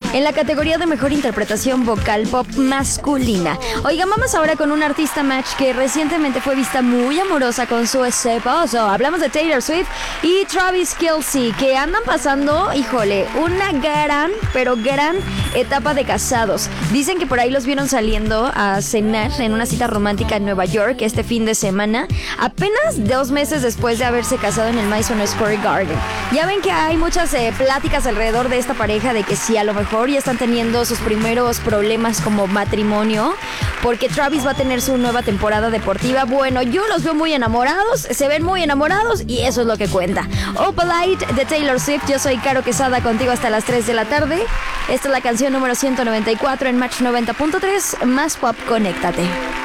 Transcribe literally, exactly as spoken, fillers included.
en la categoría de mejor interpretación vocal pop masculina. Oigan, vamos ahora con un artista match que recientemente fue vista muy amorosa con su esposo. Hablamos de Taylor Swift y Travis Kelce, que andan pasando, híjole, una gran, pero gran etapa de casados. Dicen que por ahí los vieron saliendo a cenar en una cita romántica en Nueva York este fin de semana, apenas dos meses después de haberse casado en el Madison Square Garden. Ya ven que hay muchas eh, pláticas alrededor de esta pareja de que sí, a lo mejor ya están teniendo sus primeros problemas como matrimonio, porque Travis va a tener su nueva temporada deportiva. Bueno, yo los veo muy enamorados, se ven muy enamorados y eso es lo que cuenta. Opalite de Taylor Swift. Yo soy Caro Quesada, contigo hasta las tres de la tarde. Esta es la canción número ciento noventa y cuatro en Match noventa punto tres, más pop, conéctate.